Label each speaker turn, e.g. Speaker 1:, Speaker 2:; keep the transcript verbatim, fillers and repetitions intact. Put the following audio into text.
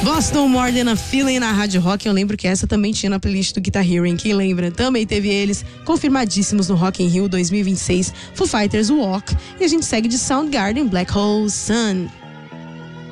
Speaker 1: Boston More Than a Feeling na Rádio Rock. Eu lembro que essa também tinha na playlist do Guitar Hero, hein? Quem lembra? Também teve eles confirmadíssimos no Rock in Rio dois mil e vinte e seis, Foo Fighters Walk. E a gente segue de Soundgarden, Black Hole Sun.